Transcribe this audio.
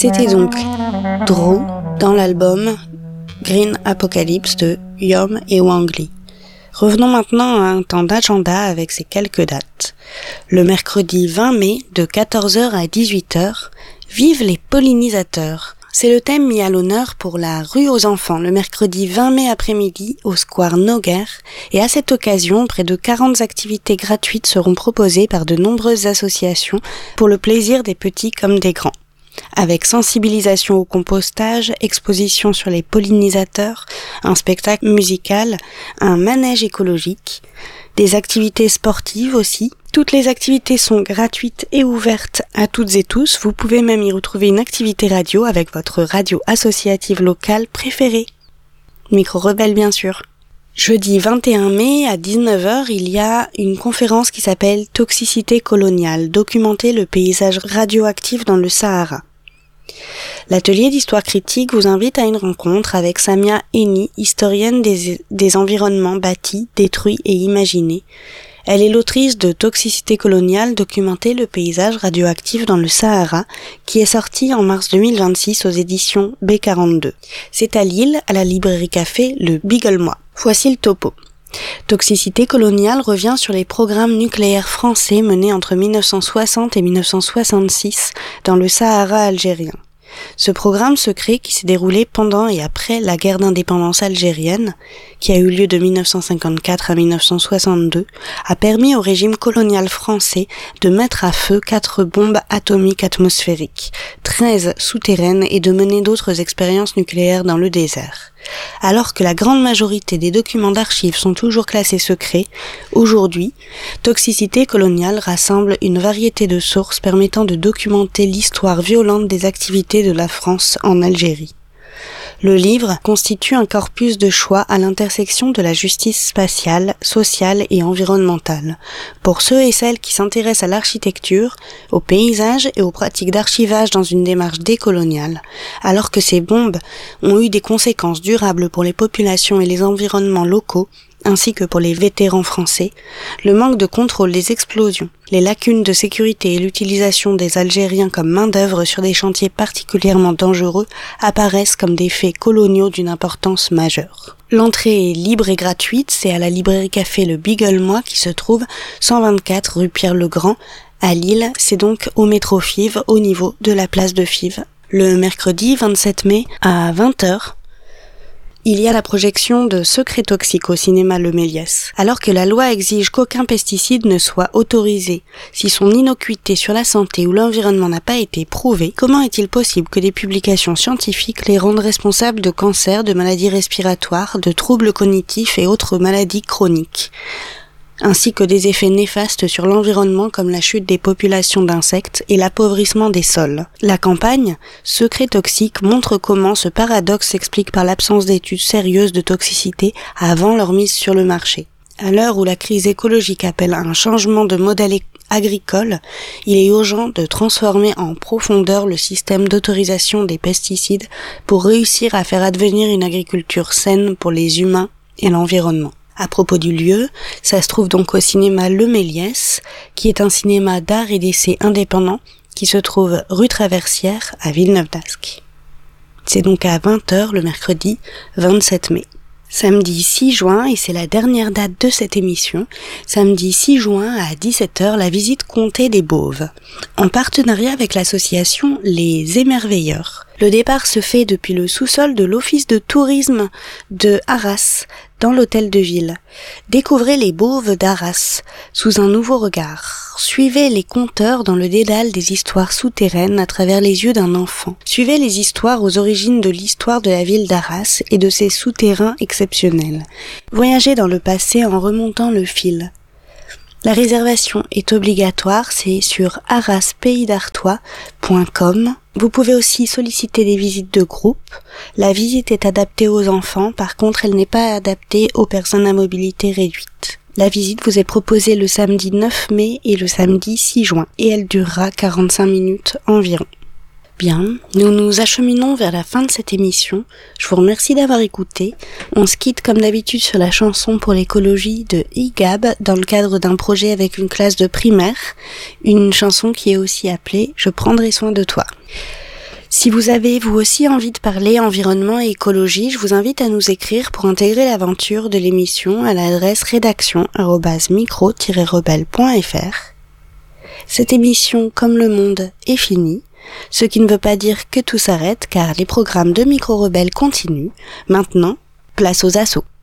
C'était donc Draw dans l'album Green Apocalypse de Yom et Wang Lee. Revenons maintenant à un temps d'agenda avec ces quelques dates. Le mercredi 20 mai de 14h à 18h, vive les pollinisateurs. C'est le thème mis à l'honneur pour la rue aux enfants le mercredi 20 mai après-midi au square Noguer, et à cette occasion, près de 40 activités gratuites seront proposées par de nombreuses associations pour le plaisir des petits comme des grands. Avec sensibilisation au compostage, exposition sur les pollinisateurs, un spectacle musical, un manège écologique, des activités sportives aussi. Toutes les activités sont gratuites et ouvertes à toutes et tous. Vous pouvez même y retrouver une activité radio avec votre radio associative locale préférée. Micro Rebelle bien sûr. Jeudi 21 mai à 19h, il y a une conférence qui s'appelle « Toxicité coloniale, documenter le paysage radioactif dans le Sahara ». L'atelier d'histoire critique vous invite à une rencontre avec Samia Eni, historienne des environnements bâtis, détruits et imaginés. Elle est l'autrice de Toxicité coloniale, documenter le paysage radioactif dans le Sahara, qui est sorti en mars 2026 aux éditions B42. C'est à Lille, à la librairie café Le Beagle-Moi. Voici le topo. Toxicité coloniale revient sur les programmes nucléaires français menés entre 1960 et 1966 dans le Sahara algérien. Ce programme secret qui s'est déroulé pendant et après la guerre d'indépendance algérienne, qui a eu lieu de 1954 à 1962, a permis au régime colonial français de mettre à feu 4 bombes atomiques atmosphériques, 13 souterraines et de mener d'autres expériences nucléaires dans le désert. Alors que la grande majorité des documents d'archives sont toujours classés secrets, aujourd'hui, Toxicité coloniale rassemble une variété de sources permettant de documenter l'histoire violente des activités de la France en Algérie. Le livre constitue un corpus de choix à l'intersection de la justice spatiale, sociale et environnementale, pour ceux et celles qui s'intéressent à l'architecture, au paysage et aux pratiques d'archivage dans une démarche décoloniale, alors que ces bombes ont eu des conséquences durables pour les populations et les environnements locaux, ainsi que pour les vétérans français, le manque de contrôle des explosions, les lacunes de sécurité et l'utilisation des Algériens comme main-d'œuvre sur des chantiers particulièrement dangereux apparaissent comme des faits coloniaux d'une importance majeure. L'entrée est libre et gratuite, c'est à la librairie café Le Beagle-Moi qui se trouve 124 rue Pierre-le-Grand à Lille, c'est donc au métro Fives, au niveau de la place de Fives. Le mercredi 27 mai à 20h, il y a la projection de Secrets toxiques au cinéma Le Méliès. Alors que la loi exige qu'aucun pesticide ne soit autorisé si son innocuité sur la santé ou l'environnement n'a pas été prouvée, comment est-il possible que des publications scientifiques les rendent responsables de cancers, de maladies respiratoires, de troubles cognitifs et autres maladies chroniques, ainsi que des effets néfastes sur l'environnement comme la chute des populations d'insectes et l'appauvrissement des sols. La campagne Secrets toxiques montre comment ce paradoxe s'explique par l'absence d'études sérieuses de toxicité avant leur mise sur le marché. À l'heure où la crise écologique appelle à un changement de modèle agricole, il est urgent de transformer en profondeur le système d'autorisation des pesticides pour réussir à faire advenir une agriculture saine pour les humains et l'environnement. À propos du lieu, ça se trouve donc au cinéma Le Méliès, qui est un cinéma d'art et d'essai indépendant qui se trouve rue Traversière à Villeneuve-d'Ascq. C'est donc à 20h le mercredi 27 mai. Samedi 6 juin, et c'est la dernière date de cette émission, samedi 6 juin à 17h, la visite comptée des Bauves, en partenariat avec l'association Les Émerveilleurs. Le départ se fait depuis le sous-sol de l'office de tourisme de Arras, dans l'hôtel de ville. Découvrez les Bauves d'Arras sous un nouveau regard. Suivez les conteurs dans le dédale des histoires souterraines à travers les yeux d'un enfant. Suivez les histoires aux origines de l'histoire de la ville d'Arras et de ses souterrains exceptionnels. Voyagez dans le passé en remontant le fil. La réservation est obligatoire, c'est sur arraspaysdartois.com. Vous pouvez aussi solliciter des visites de groupe. La visite est adaptée aux enfants, par contre elle n'est pas adaptée aux personnes à mobilité réduite. La visite vous est proposée le samedi 9 mai et le samedi 6 juin, et elle durera 45 minutes environ. Bien, nous nous acheminons vers la fin de cette émission. Je vous remercie d'avoir écouté. On se quitte comme d'habitude sur la chanson pour l'écologie de IGAB dans le cadre d'un projet avec une classe de primaire. Une chanson qui est aussi appelée « Je prendrai soin de toi ». Si vous avez vous aussi envie de parler environnement et écologie, je vous invite à nous écrire pour intégrer l'aventure de l'émission à l'adresse rédaction@micro-rebelle.fr. Cette émission, comme le monde, est finie, ce qui ne veut pas dire que tout s'arrête car les programmes de Micro Rebelle continuent. Maintenant, place aux assos.